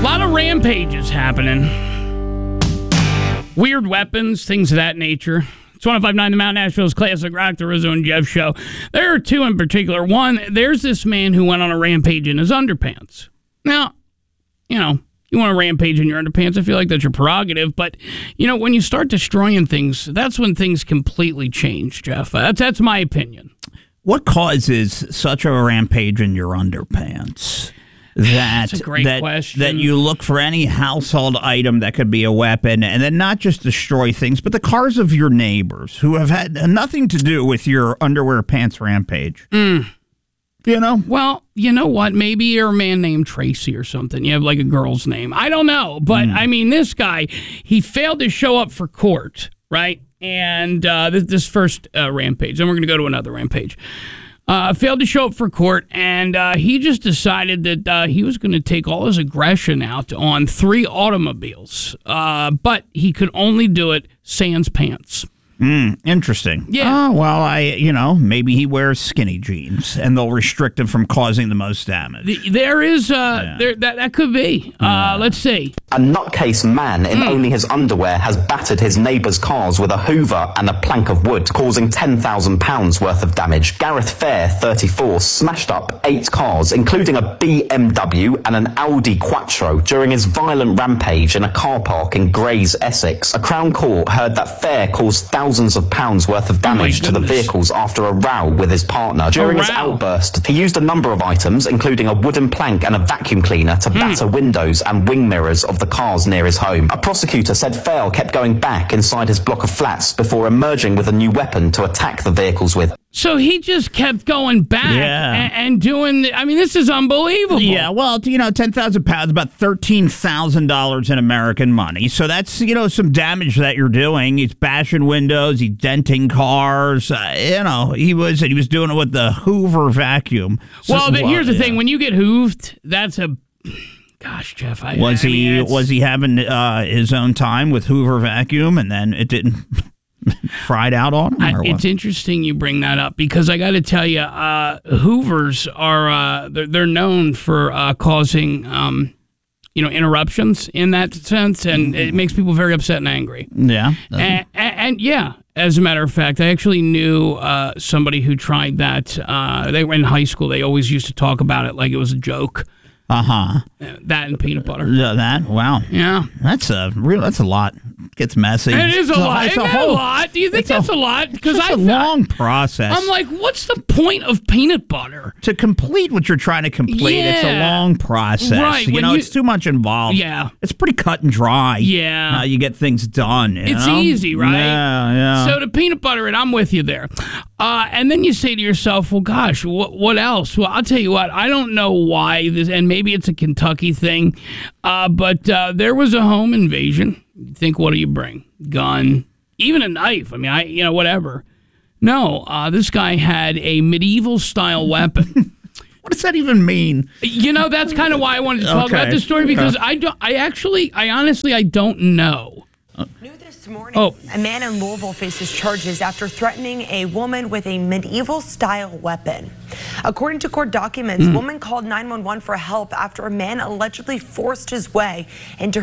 lot of rampages happening. Weird weapons, things of that nature. It's 105.9 The Mount, Nashville's classic rock, the Rizzo and Jeff show. There are two in particular. One, there's this man who went on a rampage in his underpants. Now, you know, you want to rampage in your underpants, I feel like that's your prerogative. But, you know, when you start destroying things, that's when things completely change, Jeff. That's my opinion. What causes such a rampage in your underpants? That's a great question. That you look for any household item that could be a weapon, and then not just destroy things, but the cars of your neighbors who have had nothing to do with your underwear pants rampage. You know? Well, you know what? Maybe you're a man named Tracy or something. You have like a girl's name. I don't know. But, I mean, this guy, he failed to show up for court, right? And this first rampage. Then we're going to go to another rampage. Failed to show up for court, and he just decided that he was going to take all his aggression out on 3 automobiles. But he could only do it sans pants. Interesting. Yeah. Oh, well, maybe he wears skinny jeans, and they'll restrict him from causing the most damage. There is, that could be. Let's see. A nutcase man in only his underwear has battered his neighbour's cars with a hoover and a plank of wood, causing £10,000 worth of damage. Gareth Fair, 34, smashed up 8 cars, including a BMW and an Audi Quattro, during his violent rampage in a car park in Grays, Essex. A Crown Court heard that Fair caused thousands of pounds worth of damage to the vehicles after a row with his partner. During his outburst, he used a number of items, including a wooden plank and a vacuum cleaner, to batter windows and wing mirrors of the cars near his home. A prosecutor said Fair kept going back inside his block of flats before emerging with a new weapon to attack the vehicles with. So he just kept going back and doing. This is unbelievable. Yeah, well, £10,000, about $13,000 in American money. So that's some damage that you're doing. He's bashing windows, he's denting cars. He was doing it with the Hoover vacuum. Well, here's the thing: when you get hooved, that's a. Gosh, Jeff, was he having his own time with Hoover vacuum, and then it didn't. Fried out on him? It's interesting you bring that up, because I got to tell you, Hoovers are they're known for causing interruptions in that sense, and it makes people very upset and angry. Yeah, and yeah, as a matter of fact, I actually knew somebody who tried that. They were in high school. They always used to talk about it like it was a joke. That and peanut butter. Wow. Yeah. That's a lot. It gets messy. It is a lot. Isn't that a lot? Do you think that's a lot? Because it's a long process. I'm like, what's the point of peanut butter? To complete what you're trying to complete, it's a long process. Right. It's too much involved. Yeah. It's pretty cut and dry. Yeah. How you get things done. It's easy, right? Yeah. So to peanut butter it, I'm with you there. And then you say to yourself, well, gosh, what else? Well, I'll tell you what, I don't know why this, and maybe it's a Kentucky thing, but there was a home invasion. You think, what do you bring? Gun, even a knife. Whatever. No, this guy had a medieval-style weapon. What does that even mean? That's kind of why I wanted to talk about this story, because I honestly don't know. New this morning, a man in Louisville faces charges after threatening a woman with a medieval-style weapon. According to court documents, woman called 911 for help after a man allegedly forced his way into